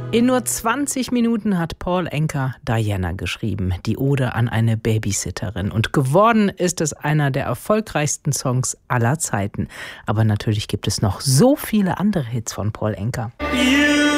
In nur 20 Minuten hat Paul Anka Diana geschrieben, die Ode an eine Babysitterin. Und geworden ist es einer der erfolgreichsten Songs aller Zeiten. Aber natürlich gibt es noch so viele andere Hits von Paul Anka.